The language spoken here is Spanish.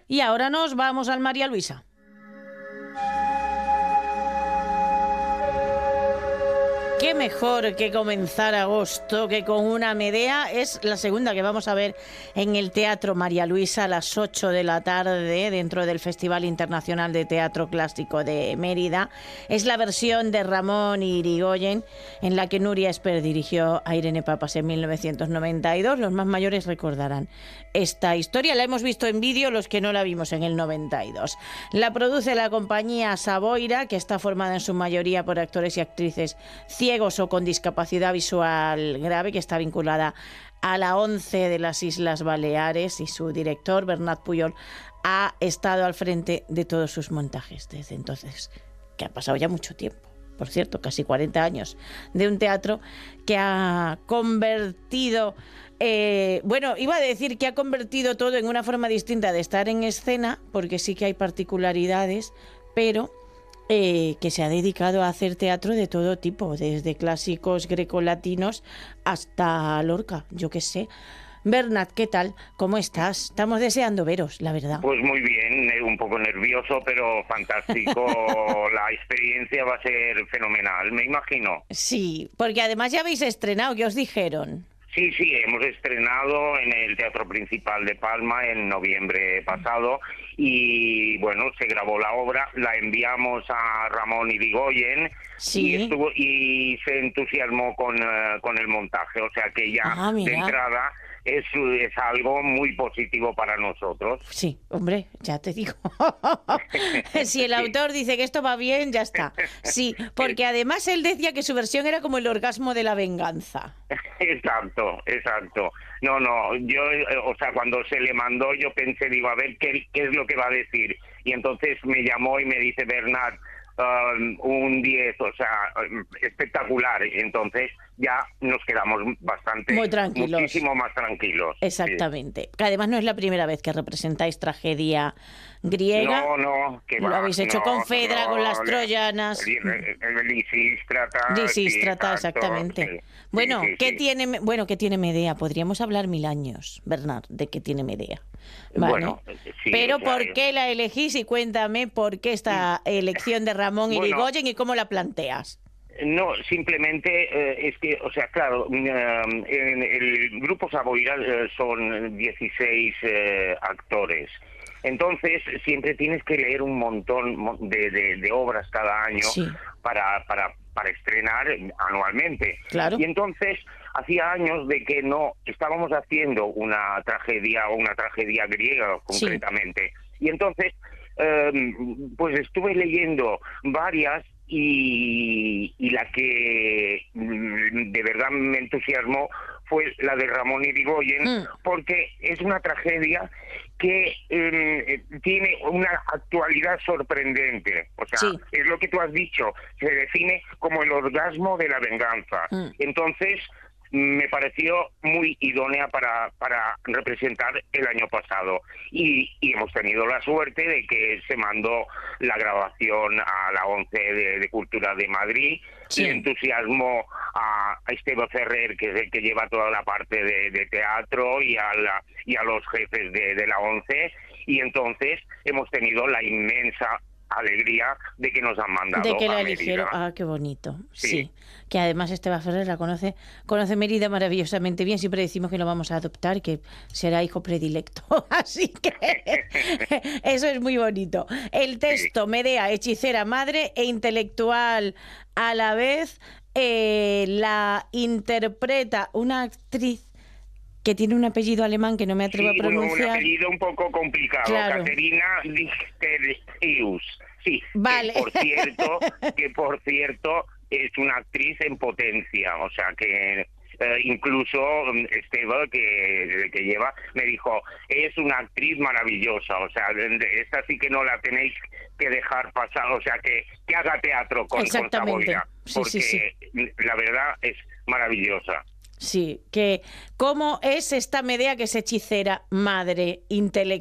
Y ahora nos vamos al María Luisa. Qué mejor que comenzar agosto que con una Medea. Es la segunda que vamos a ver en el Teatro María Luisa a las 8 de la tarde dentro del Festival Internacional de Teatro Clásico de Mérida. Es la versión de Ramón Irigoyen en la que Nuria Esper dirigió a Irene Papas en 1992. Los más mayores recordarán esta historia. La hemos visto en vídeo, los que no la vimos en el 92. La produce la compañía Savoira, que está formada en su mayoría por actores y actrices ciegos o con discapacidad visual grave, que está vinculada a la ONCE de las Islas Baleares, y su director, Bernat Pujol, ha estado al frente de todos sus montajes desde entonces, que ha pasado ya mucho tiempo. Por cierto, casi 40 años de un teatro que ha convertido, iba a decir que ha convertido todo en una forma distinta de estar en escena, porque sí que hay particularidades, pero que se ha dedicado a hacer teatro de todo tipo, desde clásicos grecolatinos hasta Lorca, yo qué sé. Bernat, ¿qué tal? ¿Cómo estás? Estamos deseando veros, la verdad. Pues muy bien, un poco nervioso, pero fantástico. La experiencia va a ser fenomenal, me imagino. Sí, porque además ya habéis estrenado, ¿qué os dijeron? Sí, hemos estrenado en el Teatro Principal de Palma en noviembre pasado y bueno, se grabó la obra, la enviamos a Ramón Irigoyen y se entusiasmó con el montaje, o sea que ya de entrada es algo muy positivo para nosotros. Sí, hombre, ya te digo. Si el autor dice que esto va bien, ya está. Sí, porque además él decía que su versión era como el orgasmo de la venganza. Exacto. No, yo, o sea, cuando se le mandó yo pensé, digo, a ver qué es lo que va a decir. Y entonces me llamó y me dice, Bernat, un 10, o sea, espectacular. Entonces ya nos quedamos muchísimo más tranquilos. Exactamente. Sí. Que además no es la primera vez que representáis tragedia griega. No, que lo habéis hecho con Fedra, con las troyanas. Lisístrata, exactamente. Sí. Bueno, ¿qué tiene Medea? Podríamos hablar 1000 años, Bernat, de qué tiene Medea. Vale. Bueno, sí, pero ¿por qué la elegís? Y cuéntame por qué esta elección de Ramón Irigoyen y cómo la planteas. No, simplemente es que, o sea, claro, en el grupo Savoira son 16 actores. Entonces, siempre tienes que leer un montón de obras cada año para estrenar anualmente. Claro. Y entonces, hacía años de que no estábamos haciendo una tragedia griega concretamente. Y entonces, pues estuve leyendo varias y la que de verdad me entusiasmó fue la de Ramón Irigoyen, porque es una tragedia que tiene una actualidad sorprendente. O sea, es lo que tú has dicho, se define como el orgasmo de la venganza. Entonces, me pareció muy idónea para representar el año pasado. Y hemos tenido la suerte de que se mandó la grabación a la ONCE de Cultura de Madrid. Le entusiasmó a Esteban Ferrer, que es el que lleva toda la parte de teatro, y a los jefes de la ONCE. Y entonces hemos tenido la inmensa alegría de que nos han mandado de que la a eligieron. Mérida. Ah, qué bonito. Sí. Que además Esteban Ferrer la conoce Mérida maravillosamente bien. Siempre decimos que lo vamos a adoptar, que será hijo predilecto. Así que eso es muy bonito. El texto, Medea, hechicera, madre e intelectual a la vez, la interpreta una actriz que tiene un apellido alemán que no me atrevo a pronunciar. Un apellido un poco complicado. Claro. Caterina Lichtenstein. Sí, vale. que por cierto es una actriz en potencia, o sea que incluso Esteban, que lleva, me dijo, es una actriz maravillosa, o sea, esta sí que no la tenéis que dejar pasar, o sea, que haga teatro con Savoira, porque la verdad es maravillosa. Sí, que cómo es esta Medea, que es hechicera, madre, intelectual.